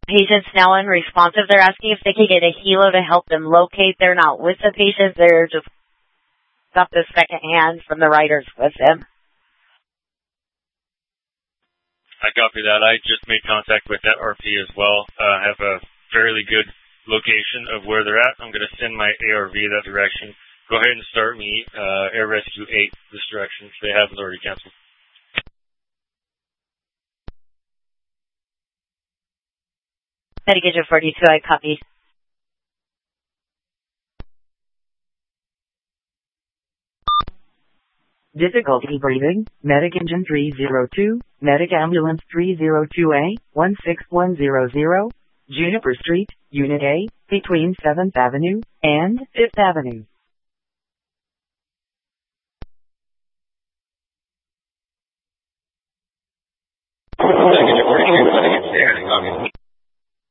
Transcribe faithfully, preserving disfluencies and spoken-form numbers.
Patient's now unresponsive. They're asking if they could get a helo to help them locate. They're not with the patient. They're just got the second hand from the writers with them. I copy that. I just made contact with that R P as well. Uh, have a fairly good location of where they're at. I'm going to send my A R V that direction. Go ahead and start me uh, Air Rescue eight this direction. They haven't already canceled. Medication forty-two, I copy. Difficulty breathing, Medic Engine three zero two, Medic Ambulance three zero two A, one six one zero zero, Juniper Street, Unit A, between seventh Avenue and fifth Avenue.